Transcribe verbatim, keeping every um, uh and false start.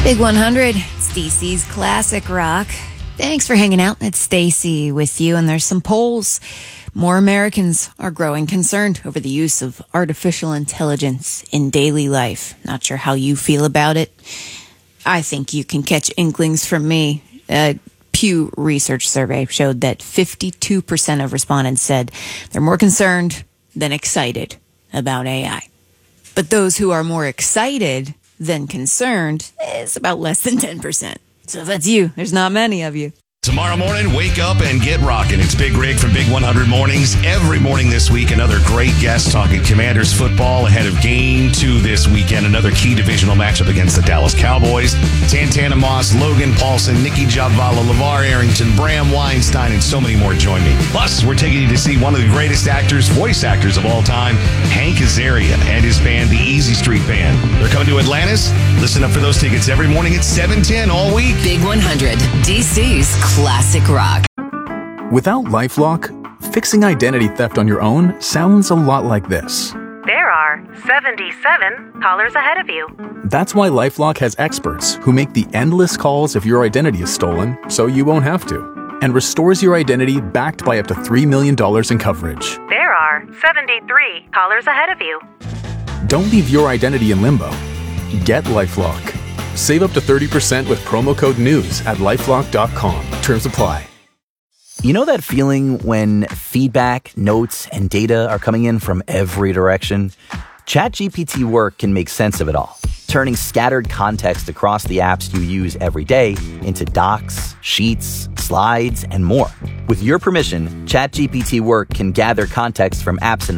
Big one hundred, it's D C's Classic Rock. Thanks for hanging out. It's Stacy with you, and there's some polls. More Americans are growing concerned over the use of artificial intelligence in daily life. Not sure how you feel about it. I think you can catch inklings from me. A Pew Research survey showed that fifty-two percent of respondents said they're more concerned than excited about A I. But those who are more excited than concerned is about less than ten percent. So if that's you, there's not many of you. Tomorrow morning, wake up and get rocking. It's Big Rig from Big one hundred Mornings. Every morning this week, another great guest talking Commanders football ahead of game two this weekend. Another key divisional matchup against the Dallas Cowboys. Santana Moss, Logan Paulson, Nikki Jadvala, LeVar Arrington, Bram Weinstein, and so many more join me. Plus, we're taking you to see one of the greatest actors, voice actors of all time, Hank Azaria, and his band, the Easy Street Band. They're coming to Atlantis. Listen up for those tickets every morning at seven ten all week. Big one hundred, D C's Classic Rock. Without LifeLock, fixing identity theft on your own sounds a lot like this. There are seventy-seven callers ahead of you. That's why LifeLock has experts who make the endless calls if your identity is stolen, so you won't have to, and restores your identity backed by up to three million dollars in coverage. There are seventy-three callers ahead of you. Don't leave your identity in limbo. Get LifeLock. Save up to thirty percent with promo code NEWS at lifelock dot com. Terms apply. You know that feeling when feedback, notes, and data are coming in from every direction? ChatGPT Work can make sense of it all, turning scattered context across the apps you use every day into docs, sheets, slides, and more. With your permission, ChatGPT Work can gather context from apps and